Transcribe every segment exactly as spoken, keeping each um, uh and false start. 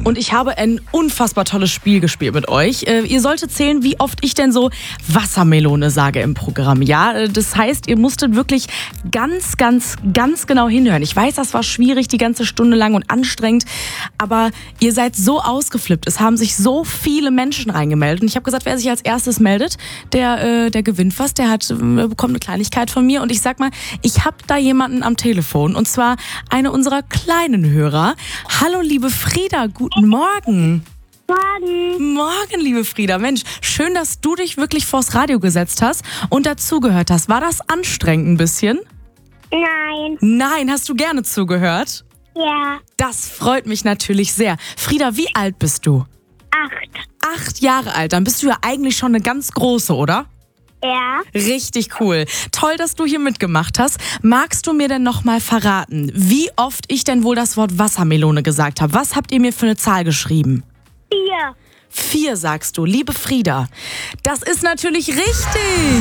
Und ich habe ein unfassbar tolles Spiel gespielt mit euch. Äh, ihr solltet zählen, wie oft ich denn so Wassermelone sage im Programm. Ja, äh, das heißt, ihr musstet wirklich ganz, ganz, ganz genau hinhören. Ich weiß, das war schwierig, die ganze Stunde lang und anstrengend. Aber ihr seid so ausgeflippt. Es haben sich so viele Menschen reingemeldet. Und ich habe gesagt, wer sich als erstes meldet, der, äh, der gewinnt was. Der hat, äh, bekommt eine Kleinigkeit von mir. Und ich sag mal, ich habe da jemanden am Telefon. Und zwar eine unserer kleinen Hörer. Hallo, liebe Frieda, guten Morgen. Morgen. Morgen, liebe Frieda. Mensch, schön, dass du dich wirklich vors Radio gesetzt hast und dazugehört hast. War das anstrengend ein bisschen? Nein. Nein, hast du gerne zugehört? Ja. Das freut mich natürlich sehr. Frieda, wie alt bist du? Acht. Acht Jahre alt. Dann bist du ja eigentlich schon eine ganz große, oder? Ja. Richtig cool. Toll, dass du hier mitgemacht hast. Magst du mir denn noch mal verraten, wie oft ich denn wohl das Wort Wassermelone gesagt habe? Was habt ihr mir für eine Zahl geschrieben? Vier. Vier, sagst du. Liebe Frieda, das ist natürlich richtig.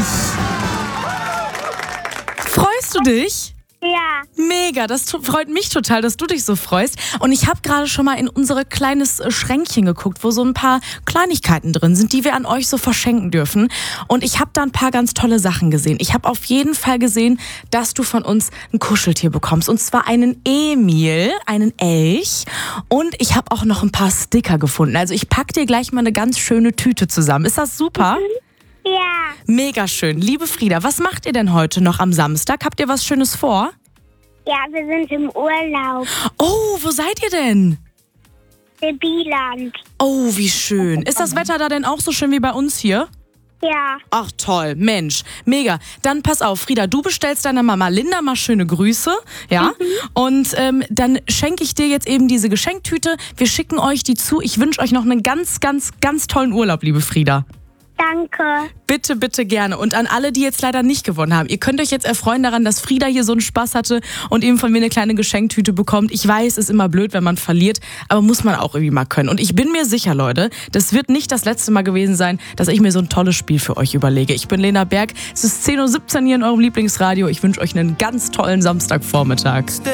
Freust du dich? Ja. Mega, das t- freut mich total, dass du dich so freust. Und ich habe gerade schon mal in unser kleines äh, Schränkchen geguckt, wo so ein paar Kleinigkeiten drin sind, die wir an euch so verschenken dürfen. Und ich habe da ein paar ganz tolle Sachen gesehen. Ich habe auf jeden Fall gesehen, dass du von uns ein Kuscheltier bekommst. Und zwar einen Emil, einen Elch. Und ich habe auch noch ein paar Sticker gefunden. Also ich pack dir gleich mal eine ganz schöne Tüte zusammen. Ist das super? Ja. Mega schön. Liebe Frieda, was macht ihr denn heute noch am Samstag? Habt ihr was Schönes vor? Ja, wir sind im Urlaub. Oh, wo seid ihr denn? In Bieland. Oh, wie schön. Ist das Wetter da denn auch so schön wie bei uns hier? Ja. Ach toll, Mensch, mega. Dann pass auf, Frieda, du bestellst deiner Mama Linda mal schöne Grüße, ja? Mhm. Und ähm, dann schenke ich dir jetzt eben diese Geschenktüte. Wir schicken euch die zu. Ich wünsche euch noch einen ganz, ganz, ganz tollen Urlaub, liebe Frieda. Danke. Bitte, bitte gerne. Und an alle, die jetzt leider nicht gewonnen haben, ihr könnt euch jetzt erfreuen daran, dass Frieda hier so einen Spaß hatte und eben von mir eine kleine Geschenktüte bekommt. Ich weiß, ist immer blöd, wenn man verliert, aber muss man auch irgendwie mal können. Und ich bin mir sicher, Leute, das wird nicht das letzte Mal gewesen sein, dass ich mir so ein tolles Spiel für euch überlege. Ich bin Lena Berg, es ist zehn Uhr siebzehn hier in eurem Lieblingsradio. Ich wünsche euch einen ganz tollen Samstagvormittag.